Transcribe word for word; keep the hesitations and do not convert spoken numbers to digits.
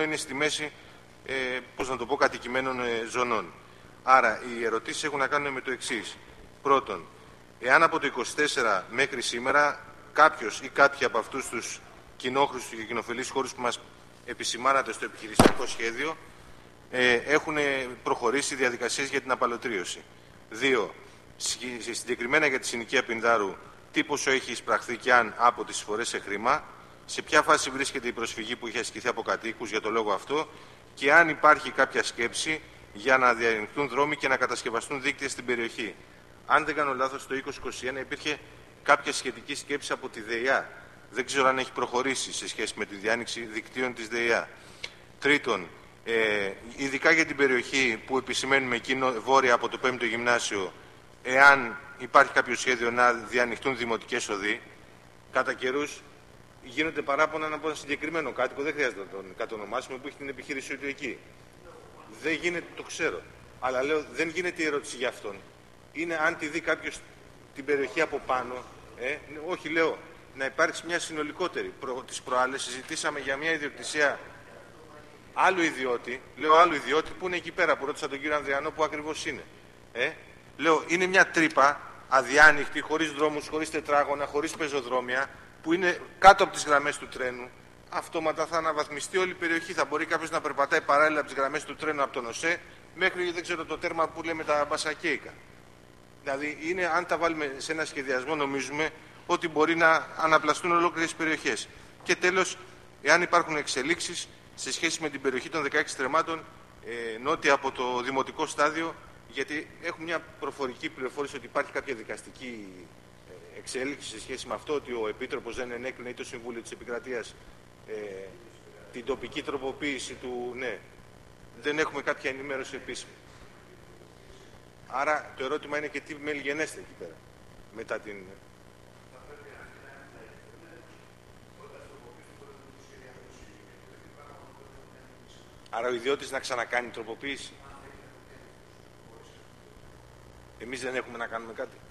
είναι στη μέση, ε, πώς να το πω, κατοικημένων ε, ζωνών. Άρα οι ερωτήσεις έχουν να κάνουν με το εξής. Πρώτον, εάν από το είκοσι τέσσερα μέχρι σήμερα κάποιος ή κάποιοι από αυτούς τους κοινόχρηστους και κοινοφελείς χώρους που μας επισημάνατε στο επιχειρησιακό σχέδιο ε, έχουν προχωρήσει διαδικασίες για την απαλωτρίωση. Δύο, συγκεκριμένα για τη συνοικία Πινδάρου, τι ποσό έχει εισπραχθεί και αν από τις εισφορές σε χρήμα, σε ποια φάση βρίσκεται η προσφυγή που είχε ασκηθεί από κατοίκους για το λόγο αυτό και αν υπάρχει κάποια σκέψη για να διανοιχτούν δρόμοι και να κατασκευαστούν δίκτυα στην περιοχή. Αν δεν κάνω λάθος, το είκοσι είκοσι ένα υπήρχε κάποια σχετική σκέψη από τη ΔΕΙΑ. Δεν ξέρω αν έχει προχωρήσει σε σχέση με τη διάνοιξη δικτύων της ΔΕΙΑ. Τρίτον, ε, ειδικά για την περιοχή που επισημαίνουμε εκεί βόρεια από το πέμπτο γυμνάσιο, εάν υπάρχει κάποιο σχέδιο να διανοιχτούν δημοτικές οδοί, κατά καιρούς γίνονται παράπονα από ένα συγκεκριμένο κάτοικο, δεν χρειάζεται να τον κατονομάσουμε, που έχει την επιχείρησή του εκεί. Δεν γίνεται, το ξέρω. Αλλά λέω, δεν γίνεται η ερώτηση για αυτόν. Είναι αν τη δει κάποιο την περιοχή από πάνω. Ε, όχι, λέω, να υπάρξει μια συνολικότερη. Προ, τις προάλλες συζητήσαμε για μια ιδιοκτησία άλλου ιδιώτη. Λέω άλλου ιδιώτη που είναι εκεί πέρα, που ρώτησα τον κύριο Ανδριανό που ακριβώς είναι. Ε, λέω, είναι μια τρύπα αδιάνοιχτη, χωρίς δρόμους, χωρίς τετράγωνα, χωρίς πεζοδρόμια, που είναι κάτω από τις γραμμές του τρένου. Αυτόματα θα αναβαθμιστεί όλη η περιοχή. Θα μπορεί κάποιος να περπατάει παράλληλα από τις γραμμές του τρένου από τον ΟΣΕ μέχρι, δεν ξέρω, το τέρμα που λέμε τα μπασακέικα. Δηλαδή, είναι, αν τα βάλουμε σε ένα σχεδιασμό, νομίζουμε ότι μπορεί να αναπλαστούν ολόκληρες περιοχές. Και τέλος, εάν υπάρχουν εξελίξεις σε σχέση με την περιοχή των δεκαέξι τρεμάτων ε, νότια από το δημοτικό στάδιο, γιατί έχουμε μια προφορική πληροφόρηση ότι υπάρχει κάποια δικαστική εξέλιξη σε σχέση με αυτό, ότι ο Επίτροπος δεν ενέκρινε ή το Συμβούλιο της Επικρατείας ε, την τοπική τροποποίηση του. Ναι, δεν έχουμε κάποια ενημέρωση επίσημη. Άρα το ερώτημα είναι και τι μέλη γενέστε εκεί πέρα μετά την. Άρα ο ιδιώτης να ξανακάνει τροποποίηση. Εμείς δεν έχουμε να κάνουμε κάτι.